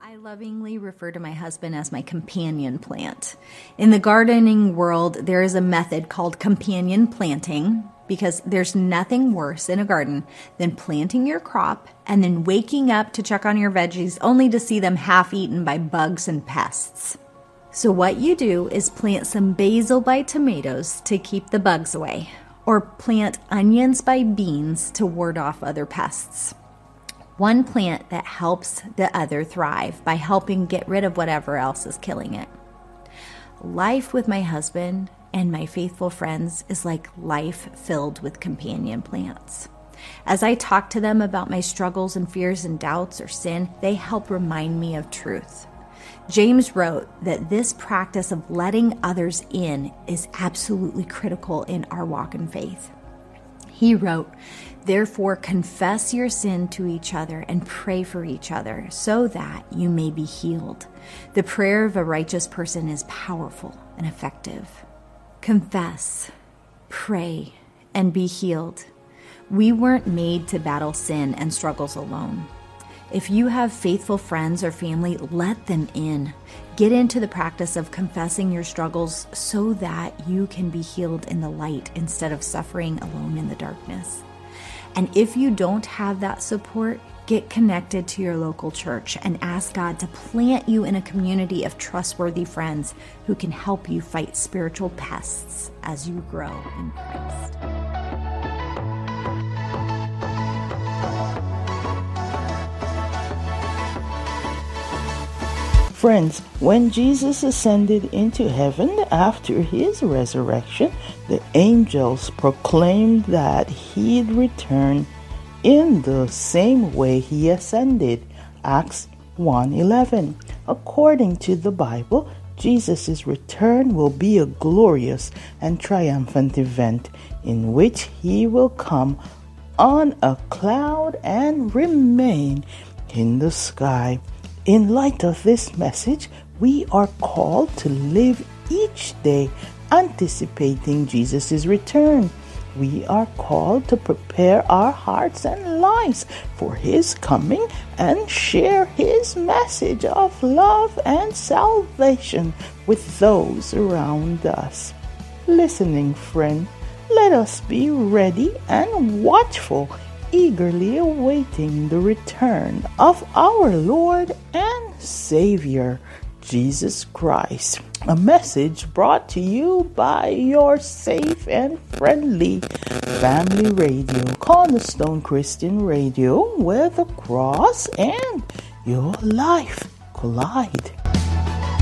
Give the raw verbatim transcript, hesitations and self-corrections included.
I lovingly refer to my husband as my companion plant. In the gardening world, there is a method called companion planting because there's nothing worse in a garden than planting your crop and then waking up to check on your veggies only to see them half eaten by bugs and pests. So what you do is plant some basil by tomatoes to keep the bugs away, or plant onions by beans to ward off other pests. One plant that helps the other thrive by helping get rid of whatever else is killing it. Life with my husband and my faithful friends is like life filled with companion plants. As I talk to them about my struggles and fears and doubts or sin, they help remind me of truth. James wrote that this practice of letting others in is absolutely critical in our walk in faith. He wrote, "Therefore confess your sin to each other and pray for each other so that you may be healed. The prayer of a righteous person is powerful and effective." Confess, pray, and be healed. We weren't made to battle sin and struggles alone. If you have faithful friends or family, let them in. Get into the practice of confessing your struggles so that you can be healed in the light instead of suffering alone in the darkness. And if you don't have that support, get connected to your local church and ask God to plant you in a community of trustworthy friends who can help you fight spiritual pests as you grow in Christ. Friends, when Jesus ascended into heaven after his resurrection, the angels proclaimed that he'd return in the same way he ascended. Acts one eleven. According to the Bible, Jesus' return will be a glorious and triumphant event in which he will come on a cloud and remain in the sky. In light of this message, we are called to live each day anticipating Jesus' return. We are called to prepare our hearts and lives for his coming and share his message of love and salvation with those around us. Listening friend, let us be ready and watchful, eagerly awaiting the return of our Lord and Savior, Jesus Christ. A message brought to you by your safe and friendly family radio, Cornerstone Christian Radio, where the cross and your life collide.